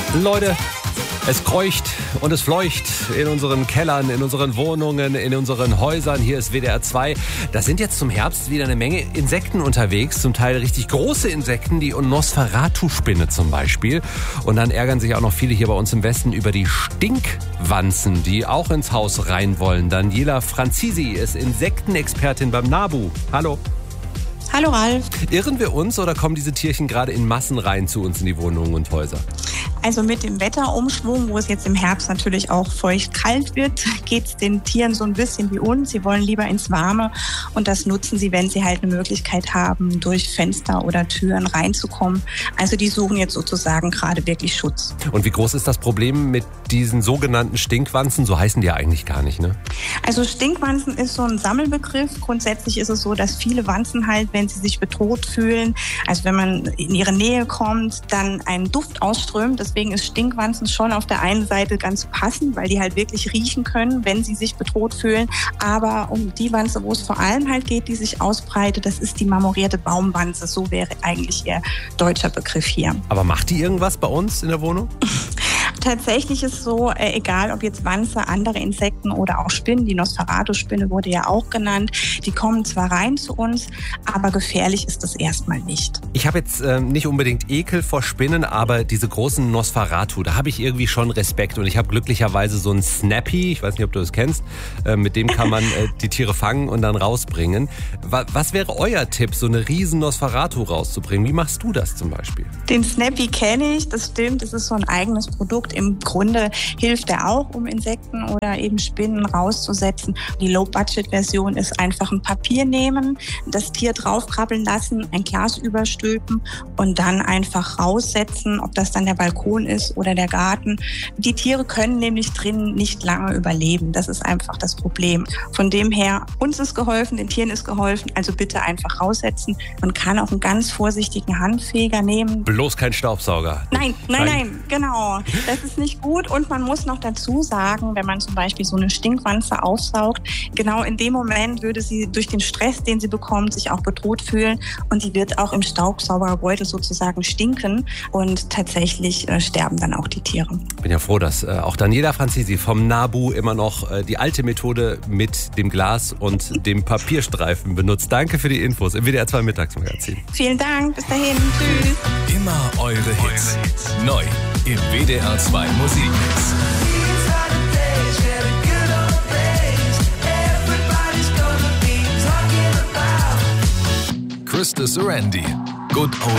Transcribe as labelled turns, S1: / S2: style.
S1: Leute, es kreucht und es fleucht in unseren Kellern, in unseren Wohnungen, in unseren Häusern. Hier ist WDR 2. Da sind jetzt zum Herbst wieder eine Menge Insekten unterwegs. Zum Teil richtig große Insekten, die Nosferatu-Spinne zum Beispiel. Und dann ärgern sich auch noch viele hier bei uns im Westen über die Stinkwanzen, die auch ins Haus rein wollen. Daniela Franzisi ist Insektenexpertin beim NABU. Hallo.
S2: Hallo Ralf.
S1: Irren wir uns oder kommen diese Tierchen gerade in Massen rein zu uns in die Wohnungen und Häuser?
S2: Also mit dem Wetterumschwung, wo es jetzt im Herbst natürlich auch feucht kalt wird, geht es den Tieren so ein bisschen wie uns. Sie wollen lieber ins Warme und das nutzen sie, wenn sie halt eine Möglichkeit haben, durch Fenster oder Türen reinzukommen. Also die suchen jetzt sozusagen gerade wirklich Schutz.
S1: Und wie groß ist das Problem mit diesen sogenannten Stinkwanzen? So heißen die ja eigentlich gar nicht, ne?
S2: Also Stinkwanzen ist so ein Sammelbegriff. Grundsätzlich ist es so, dass viele Wanzen halt, wenn sie sich bedroht fühlen, also wenn man in ihre Nähe kommt, dann einen Duft ausströmt. Deswegen ist Stinkwanzen schon auf der einen Seite ganz passend, weil die halt wirklich riechen können, wenn sie sich bedroht fühlen. Aber um die Wanze, wo es vor allem halt geht, die sich ausbreitet, das ist die marmorierte Baumwanze. So wäre eigentlich ihr deutscher Begriff hier.
S1: Aber macht die irgendwas bei uns in der Wohnung?
S2: Tatsächlich ist so, egal ob jetzt Wanze, andere Insekten oder auch Spinnen, die Nosferatu-Spinne wurde ja auch genannt, die kommen zwar rein zu uns, aber gefährlich ist das erstmal nicht.
S1: Ich habe jetzt nicht unbedingt Ekel vor Spinnen, aber diese großen Nosferatu, da habe ich irgendwie schon Respekt. Und ich habe glücklicherweise so einen Snappy, ich weiß nicht, ob du das kennst, mit dem kann man die Tiere fangen und dann rausbringen. Was wäre euer Tipp, so eine riesen Nosferatu rauszubringen? Wie machst du das zum Beispiel?
S2: Den Snappy kenne ich, das stimmt, das ist so ein eigenes Produkt. Im Grunde hilft er auch, um Insekten oder eben Spinnen rauszusetzen. Die Low-Budget-Version ist einfach ein Papier nehmen, das Tier draufkrabbeln lassen, ein Glas überstülpen und dann einfach raussetzen, ob das dann der Balkon ist oder der Garten. Die Tiere können nämlich drinnen nicht lange überleben. Das ist einfach das Problem. Von dem her, uns ist geholfen, den Tieren ist geholfen, also bitte einfach raussetzen. Man kann auch einen ganz vorsichtigen Handfeger nehmen.
S1: Bloß kein Staubsauger.
S2: Nein, genau. Das ist nicht gut und man muss noch dazu sagen, wenn man zum Beispiel so eine Stinkwanze aufsaugt, genau in dem Moment würde sie durch den Stress, den sie bekommt, sich auch bedroht fühlen und die wird auch im Staubsaugerbeutel sozusagen stinken und tatsächlich sterben dann auch die Tiere.
S1: Ich bin ja froh, dass auch Daniela Franzisi vom NABU immer noch die alte Methode mit dem Glas und dem Papierstreifen benutzt. Danke für die Infos im WDR 2 Mittagsmagazin.
S2: Vielen Dank, bis dahin, tschüss.
S3: Immer eure Hits. Neu im WDR 2 Musikmix. Krista Sarandy, Good Old